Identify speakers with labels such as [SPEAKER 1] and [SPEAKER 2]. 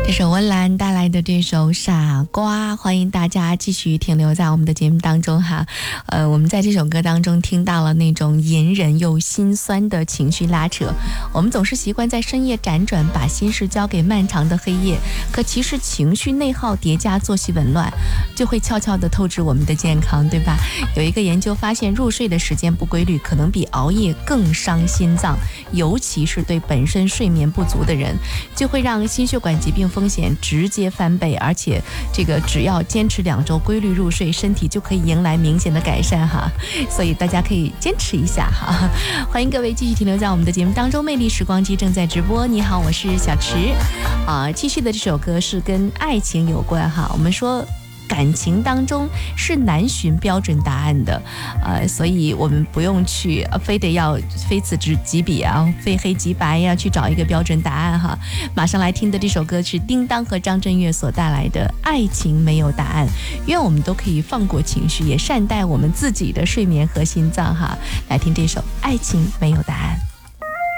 [SPEAKER 1] 这首温岚带来的这首傻瓜，欢迎大家继续停留在我们的节目当中哈。我们在这首歌当中听到了那种隐忍又心酸的情绪拉扯。我们总是习惯在深夜辗转，把心事交给漫长的黑夜，可其实情绪内耗叠加，作息紊乱，就会悄悄地透支我们的健康，对吧？有一个研究发现，入睡的时间不规律，可能比熬夜更伤心脏，尤其是对本身睡眠不足的人，就会让心血管疾病风险直接翻倍，而且这个只要坚持2周规律入睡，身体就可以迎来明显的改善哈。所以大家可以坚持一下哈。欢迎各位继续停留在我们的节目当中，魅力时光机正在直播。你好，我是小池继续的这首歌是跟爱情有关哈。我们说感情当中是难寻标准答案的，所以我们不用去非得要非此即彼啊，非黑即白呀，去找一个标准答案哈。马上来听的这首歌是叮当和张震岳所带来的《爱情没有答案》，愿我们都可以放过情绪，也善待我们自己的睡眠和心脏哈。来听这首《爱情没有答案》。